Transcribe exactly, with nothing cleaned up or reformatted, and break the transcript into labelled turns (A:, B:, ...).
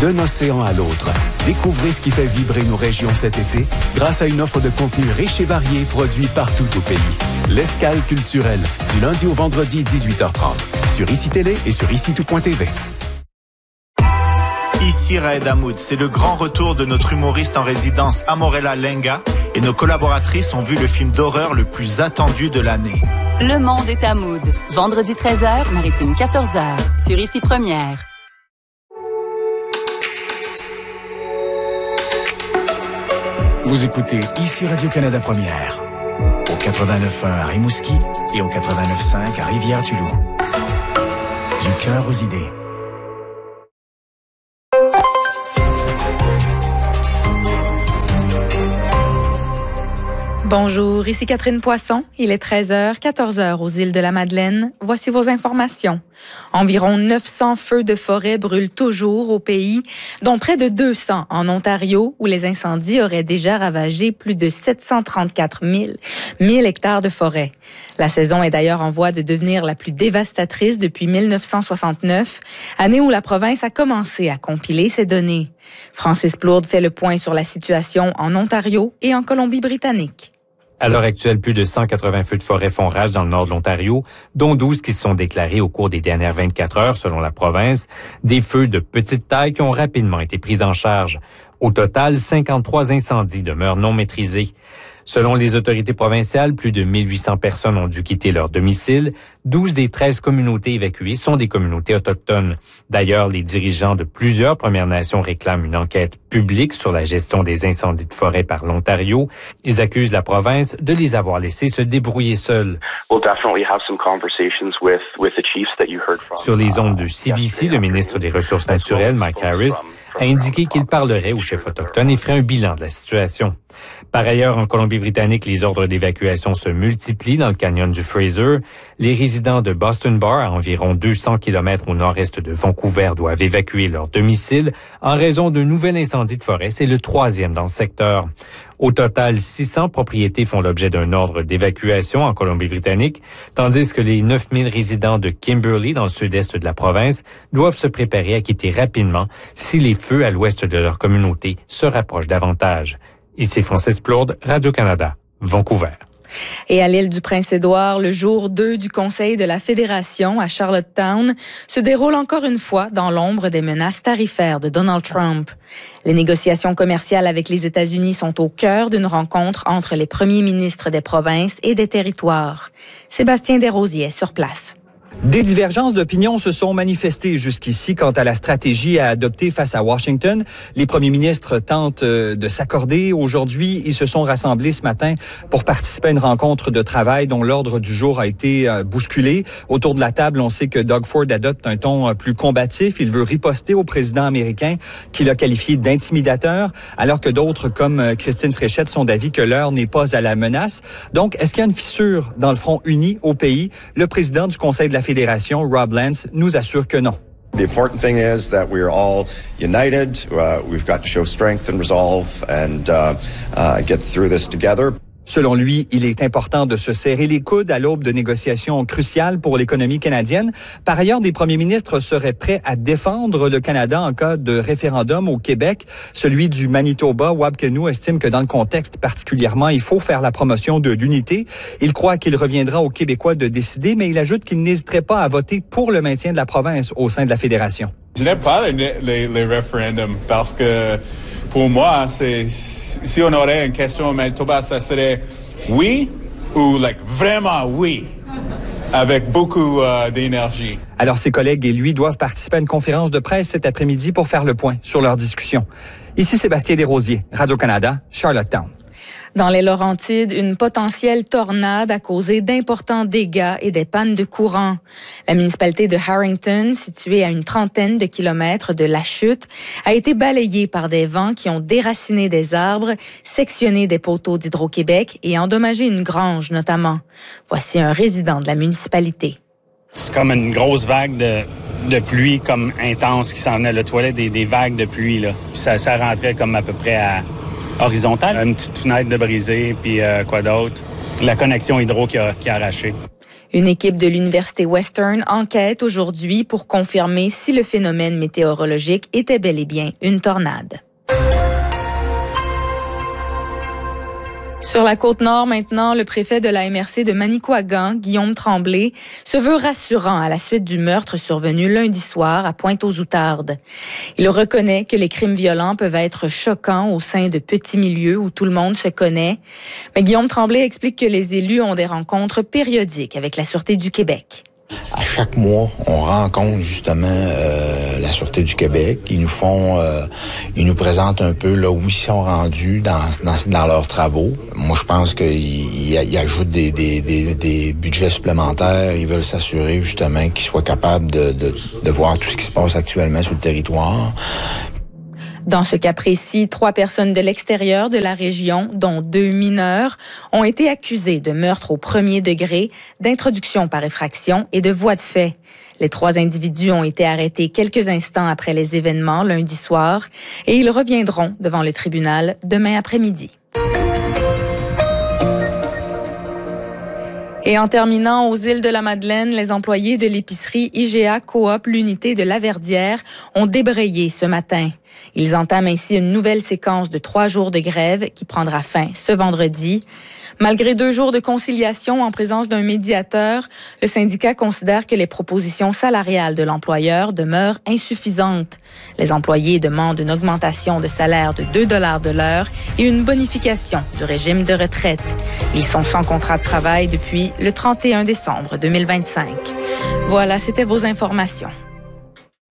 A: d'un océan à l'autre. Découvrez ce qui fait vibrer nos régions cet été grâce à une offre de contenu riche et varié produit partout au pays. L'Escale culturelle, du lundi au vendredi, dix-huit heures trente. Sur I C I Télé et sur ici tout point t v.
B: Ici Raed Hamoud, c'est le grand retour de notre humoriste en résidence Amorella Lenga et nos collaboratrices ont vu le film d'horreur le plus attendu de l'année.
C: Le monde est Hamoud. Vendredi treize heures, Maritime quatorze heures. Sur Ici Première.
D: Vous écoutez Ici Radio-Canada Première. Au quatre-vingt-neuf point un à Rimouski et au quatre-vingt-neuf point cinq à Rivière-du-Loup. Du cœur aux idées.
E: Bonjour, ici Catherine Poisson. Il est treize heures, quatorze heures aux îles de la Madeleine. Voici vos informations. Environ neuf cents feux de forêt brûlent toujours au pays, dont près de deux cents en Ontario, où les incendies auraient déjà ravagé plus de sept cent trente-quatre mille hectares de forêt. La saison est d'ailleurs en voie de devenir la plus dévastatrice depuis mille neuf cent soixante-neuf, année où la province a commencé à compiler ses données. Francis Plourde fait le point sur la situation en Ontario et en Colombie-Britannique.
F: À l'heure actuelle, plus de cent quatre-vingts feux de forêt font rage dans le nord de l'Ontario, dont douze qui se sont déclarés au cours des dernières vingt-quatre heures, selon la province. Des feux de petite taille qui ont rapidement été pris en charge. Au total, cinquante-trois incendies demeurent non maîtrisés. Selon les autorités provinciales, plus de mille huit cents personnes ont dû quitter leur domicile. douze des treize communautés évacuées sont des communautés autochtones. D'ailleurs, les dirigeants de plusieurs Premières Nations réclament une enquête publique sur la gestion des incendies de forêt par l'Ontario. Ils accusent la province de les avoir laissés se débrouiller seuls. Sur les ondes de C B C, le ministre des Ressources naturelles, Mike Harris, a indiqué qu'il parlerait aux chefs autochtones et ferait un bilan de la situation. Par ailleurs, en Colombie-Britannique, les ordres d'évacuation se multiplient dans le canyon du Fraser. Les résidents de Boston Bar, à environ deux cents kilomètres au nord-est de Vancouver, doivent évacuer leur domicile en raison d'un nouvel incendie de forêt. C'est le troisième dans le secteur. Au total, six cents propriétés font l'objet d'un ordre d'évacuation en Colombie-Britannique, tandis que les neuf mille résidents de Kimberley, dans le sud-est de la province, doivent se préparer à quitter rapidement si les feux à l'ouest de leur communauté se rapprochent davantage. Ici Francis Plourde, Radio-Canada, Vancouver.
E: Et à l'île du Prince-Édouard, le jour deux du Conseil de la Fédération à Charlottetown se déroule encore une fois dans l'ombre des menaces tarifaires de Donald Trump. Les négociations commerciales avec les États-Unis sont au cœur d'une rencontre entre les premiers ministres des provinces et des territoires. Sébastien Desrosiers sur place.
G: Des divergences d'opinion se sont manifestées jusqu'ici quant à la stratégie à adopter face à Washington. Les premiers ministres tentent de s'accorder. Aujourd'hui, ils se sont rassemblés ce matin pour participer à une rencontre de travail dont l'ordre du jour a été bousculé. Autour de la table, on sait que Doug Ford adopte un ton plus combatif. Il veut riposter au président américain qu'il a qualifié d'intimidateur, alors que d'autres, comme Christine Fréchette, sont d'avis que l'heure n'est pas à la menace. Donc, est-ce qu'il y a une fissure dans le front uni au pays? Le président du Conseil de la Fédération, Rob Lance, nous assure que non.
H: The important thing is that we are all united. Uh, we've got to show strength and resolve and uh, uh, get through this together.
G: Selon lui, il est important de se serrer les coudes à l'aube de négociations cruciales pour l'économie canadienne. Par ailleurs, des premiers ministres seraient prêts à défendre le Canada en cas de référendum au Québec. Celui du Manitoba, Wab Kinew, estime que dans le contexte particulièrement, il faut faire la promotion de l'unité. Il croit qu'il reviendra aux Québécois de décider, mais il ajoute qu'il n'hésiterait pas à voter pour le maintien de la province au sein de la Fédération.
I: Je n'aime pas les, les, les référendums parce que pour moi, c'est si on aurait une question au Manitoba, ça serait oui ou like vraiment oui, avec beaucoup uh, d'énergie.
G: Alors ses collègues et lui doivent participer à une conférence de presse cet après-midi pour faire le point sur leur discussion. Ici Sébastien Desrosiers, Radio-Canada, Charlottetown.
E: Dans les Laurentides, une potentielle tornade a causé d'importants dégâts et des pannes de courant. La municipalité de Harrington, située à une trentaine de kilomètres de la chute, a été balayée par des vents qui ont déraciné des arbres, sectionné des poteaux d'Hydro-Québec et endommagé une grange notamment. Voici un résident de la municipalité.
J: C'est comme une grosse vague de, de pluie comme intense qui s'en venait. Le toilette des, des vagues de pluie, là. Puis ça, ça rentrait comme à peu près à horizontale. Une petite fenêtre de brisée, puis euh, quoi d'autre? La connexion hydro qui a, qui a arraché.
E: Une équipe de l'Université Western enquête aujourd'hui pour confirmer si le phénomène météorologique était bel et bien une tornade. Sur la Côte-Nord, maintenant, le préfet de la M R C de Manicouagan, Guillaume Tremblay, se veut rassurant à la suite du meurtre survenu lundi soir à Pointe-aux-Outardes. Il reconnaît que les crimes violents peuvent être choquants au sein de petits milieux où tout le monde se connaît. Mais Guillaume Tremblay explique que les élus ont des rencontres périodiques avec la Sûreté du Québec.
K: À chaque mois, on rencontre justement euh, la Sûreté du Québec. Ils nous font, euh, ils nous présentent un peu là où ils sont rendus dans, dans, dans leurs travaux. Moi, je pense qu'ils ils, ils ajoutent des, des, des, des budgets supplémentaires. Ils veulent s'assurer justement qu'ils soient capables de, de, de voir tout ce qui se passe actuellement sur le territoire.
E: Dans ce cas précis, trois personnes de l'extérieur de la région, dont deux mineurs, ont été accusées de meurtre au premier degré, d'introduction par effraction et de voie de fait. Les trois individus ont été arrêtés quelques instants après les événements lundi soir et ils reviendront devant le tribunal demain après-midi. Et en terminant, aux îles de la Madeleine, les employés de l'épicerie I G A Coop, l'unité de Laverdière, ont débrayé ce matin. Ils entament ainsi une nouvelle séquence de trois jours de grève qui prendra fin ce vendredi. Malgré deux jours de conciliation en présence d'un médiateur, le syndicat considère que les propositions salariales de l'employeur demeurent insuffisantes. Les employés demandent une augmentation de salaire de deux dollars de l'heure et une bonification du régime de retraite. Ils sont sans contrat de travail depuis le trente et un décembre deux mille vingt-cinq. Voilà, c'était vos informations.